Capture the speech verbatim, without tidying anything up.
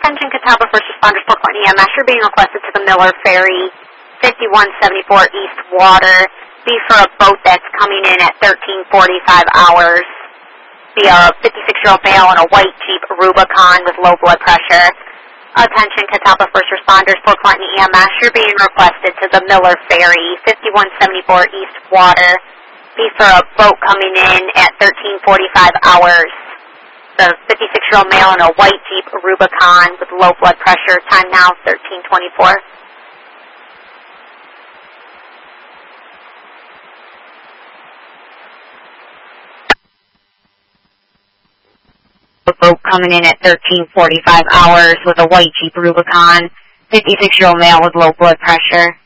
Attention Catawba First Responders, Port Clinton E M S. You're being requested to the Miller Ferry, fifty-one seventy-four East Water. Be for a boat that's coming in at thirteen forty-five hours. Be a fifty-six-year-old male in a white Jeep Rubicon with low blood pressure. Attention Catawba First Responders, Port Clinton E M S. You're being requested to the Miller Ferry, fifty-one seventy-four East Water. Be for a boat coming in at thirteen forty-five hours. The fifty-six-year-old male in a white Jeep Rubicon with low blood pressure. Time now, thirteen twenty-four. A boat coming in at thirteen forty-five hours with a white Jeep Rubicon. fifty-six-year-old male with low blood pressure.